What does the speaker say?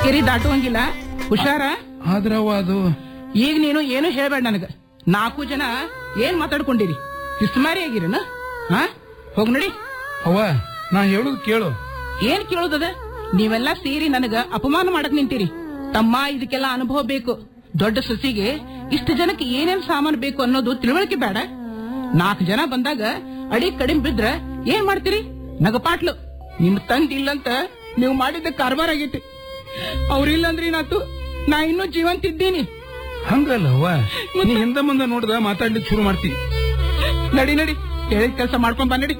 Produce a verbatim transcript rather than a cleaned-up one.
ಕೆರಿ ದಾಟುವಂಗಿಲ್ಲ, ಹುಷಾರ. ಆದ್ರವ ಅದು ಈಗ ನೀನು ಏನು ಹೇಳ್ಬೇಡ ನನಗ. ನಾಲ್ಕು ಜನ ಏನ್ ಮಾತಾಡ್ಕೊಂಡಿರಿ? ಕಿಸ್ಮಾರಿ ಆಗಿರನ? ಹಾ, ಹೋಗ್ ನಡಿ. ಅವ್ವ, ನಾ ಹೇಳುದು ಕೇಳು. ಏನ್ ಕೇಳುದದ? ನೀವೆಲ್ಲಾ ಸೇರಿ ನನಗ ಅಪಮಾನ ಮಾಡಕ್ ನಿಂತೀರಿ. ತಮ್ಮ, ಇದಕ್ಕೆಲ್ಲ ಅನುಭವ ಬೇಕು. ದೊಡ್ಡ ಸೊಸಿಗೆ ಇಷ್ಟು ಜನಕ್ಕೆ ಏನೇನ್ ಸಾಮಾನು ಬೇಕು ಅನ್ನೋದು ತಿಳುವಳಿಕೆ ಬೇಡ. ನಾಲ್ಕು ಜನ ಬಂದಾಗ ಅಡಿ ಕಡಿಮೆ ಬಿದ್ರ ಏನ್ ಮಾಡ್ತೀರಿ? ನಗಪಾಟ್ಲು. ನಿಮ್ ತಂದೆ ಇಲ್ಲಂತ ನೀವು ಮಾಡಿದ್ದ ಕಾರ್ಬಾರ್ ಆಗೈತಿ. ಅವ್ರಿಲ್ಲಂದ್ರಿ ನಾತು ನಾ ಇನ್ನೂ ಜೀವಂತ ಇದ್ದೀನಿ. ಹಂಗಲ್ಲ ಅವ್ವ, ನೀ ಹಿಂದ ಮುಂದೆ ನೋಡ್ದ ಮಾತಾಡ್ಲಿಕ್ಕೆ ಶುರು ಮಾಡ್ತೀನಿ. ನಡಿ ನಡಿ, ಹೇಳಿದ ಕೆಲಸ ಮಾಡ್ಕೊಂಡ್ ಬಾ ನಡಿ.